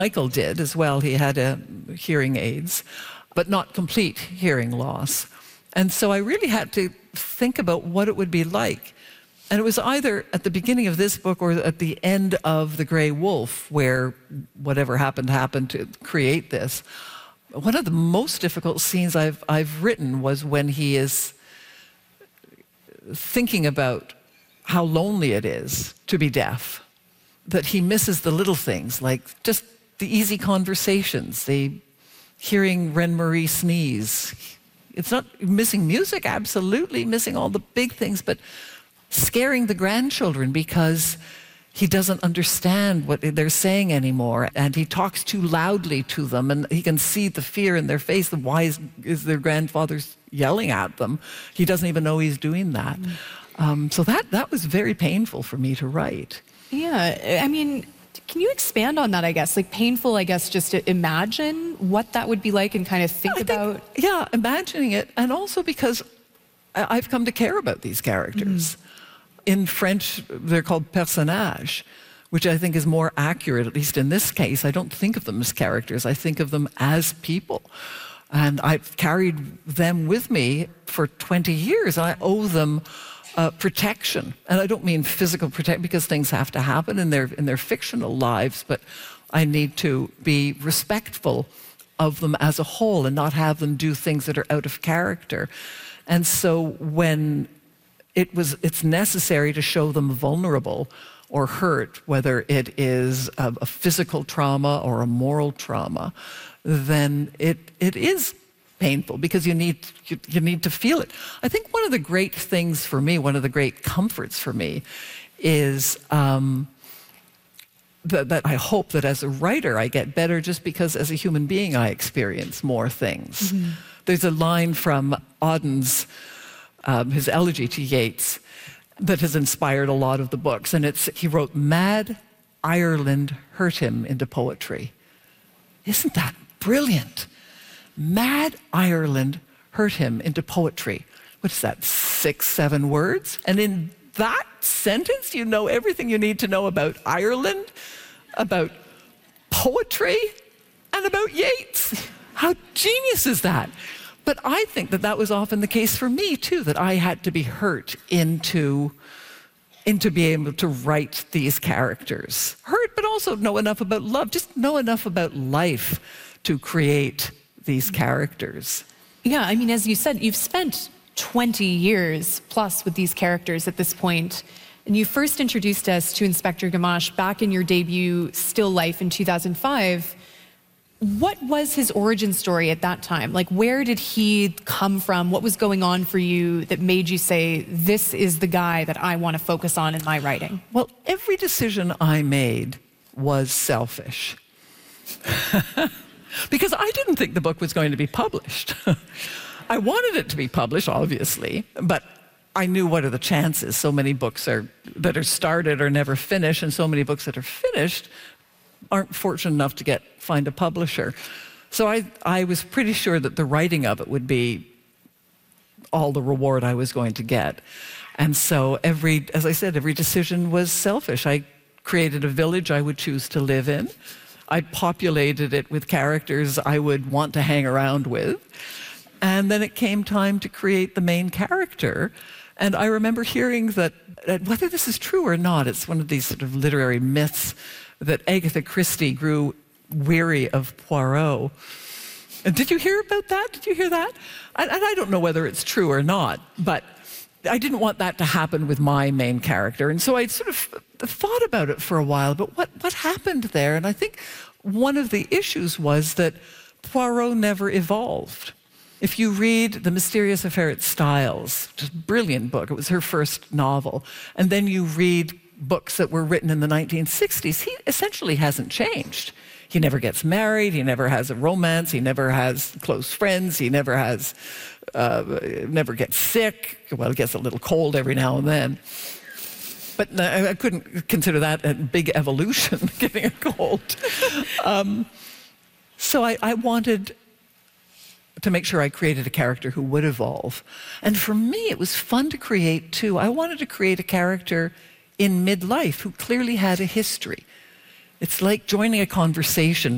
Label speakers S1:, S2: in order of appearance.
S1: Michael did as well. He had hearing aids, but not complete hearing loss. And so I really had to think about what it would be like. And it was either at the beginning of this book or at the end of The Grey Wolf, where whatever happened to create this. One of the most difficult scenes I've written was when he is thinking about how lonely it is to be deaf, that he misses the little things, like just the easy conversations, the hearing Reine-Marie sneeze. It's not missing music, absolutely missing all the big things, but scaring the grandchildren because he doesn't understand what they're saying anymore, and he talks too loudly to them, and he can see the fear in their face. Why is their grandfather's yelling at them? He doesn't even know he's doing that. So that was very painful for me to write.
S2: Yeah, I mean, can you expand on that, I guess? Like painful, I guess, just to imagine what that would be like and kind of think about?
S1: Yeah, imagining it, and also because I've come to care about these characters. In French, they're called personnages, which I think is more accurate, at least in this case. I don't think of them as characters, I think of them as people. And I've carried them with me for 20 years, and I owe them protection. And I don't mean physical protection, because things have to happen in their fictional lives, but I need to be respectful of them as a whole and not have them do things that are out of character. And so when it's necessary to show them vulnerable or hurt, whether it is a physical trauma or a moral trauma, then it is painful because you need to feel it. I think one of the great things for me, one of the great comforts for me, is that I hope that as a writer I get better just because as a human being I experience more things. There's a line from Auden's his elegy to Yeats that has inspired a lot of the books, and he wrote, "Mad Ireland hurt him into poetry." Isn't that brilliant? Mad Ireland hurt him into poetry. What is that, 6, 7 words? And in that sentence, you know everything you need to know about Ireland, about poetry, and about Yeats. How genius is that? But I think that was often the case for me, too, that I had to be hurt into being able to write these characters. Hurt, but also know enough about love, just know enough about life to create these characters.
S2: Yeah, I mean, as you said, you've spent 20 years plus with these characters at this point, and you first introduced us to Inspector Gamache back in your debut Still Life in 2005. What was his origin story at that time? Like, where did he come from? What was going on for you that made you say, this is the guy that I want to focus on in my writing?
S1: Well, every decision I made was selfish. Because I didn't think the book was going to be published. I wanted it to be published, obviously, but I knew what are the chances. So many books that are started are never finished, and so many books that are finished aren't fortunate enough to find a publisher. So I was pretty sure that the writing of it would be all the reward I was going to get. And so as I said, every decision was selfish. I created a village I would choose to live in. I populated it with characters I would want to hang around with. And then it came time to create the main character. And I remember hearing that, whether this is true or not, it's one of these sort of literary myths, that Agatha Christie grew weary of Poirot. And did you hear about that? Did you hear that? And I don't know whether it's true or not, but I didn't want that to happen with my main character. And so I sort of thought about it for a while, but what happened there? And I think one of the issues was that Poirot never evolved. If you read The Mysterious Affair at Styles, just a brilliant book, it was her first novel, and then you read books that were written in the 1960s, he essentially hasn't changed. He never gets married, he never has a romance, he never has close friends, he never gets sick. Well, he gets a little cold every now and then. But I couldn't consider that a big evolution, getting a cold. So I wanted to make sure I created a character who would evolve. And for me, it was fun to create, too. I wanted to create a character in midlife who clearly had a history. It's like joining a conversation